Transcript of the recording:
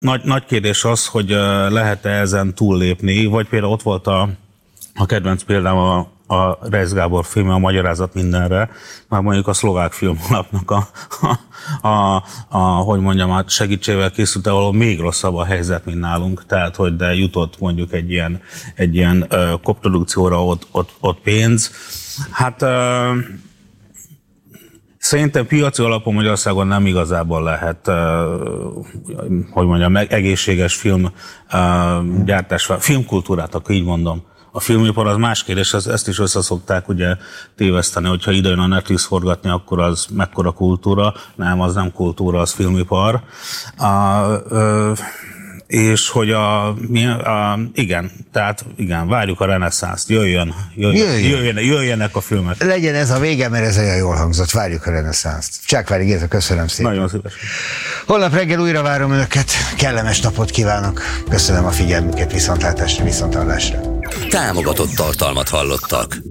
nagy kérdés az, hogy lehet-e ezen túllépni, vagy például ott volt a kedvenc példám a Reisz Gábor filmje, a Magyarázat mindenre, már mondjuk a Szlovák Filmalapnak hogy mondjam, hát segítségével készült, ahol még rosszabb a helyzet, mint nálunk, tehát hogy de jutott mondjuk egy ilyen koprodukcióra ott pénz. Hát szerintem piaci alapon Magyarországon nem igazából lehet, hogy mondjam, egészséges filmgyártás, filmkultúrát, akkor így mondom. A filmipar az más kérdés, ezt is összeszokták ugye téveszteni, hogyha ide jön a Netflix forgatni, akkor az mekkora kultúra. Nem, az nem kultúra, az filmipar. És hogy igen, várjuk a reneszánszt, jöjjenek a filmek. Legyen ez a vége, mert ez olyan jól hangzott, várjuk a reneszánszt. Csákvári Géza, köszönöm szépen. Nagyon szívesen. Holnap reggel újra várom Önöket, kellemes napot kívánok, köszönöm a figyelmüket, viszontlátásra, viszonthallásra. Támogatott tartalmat hallottak.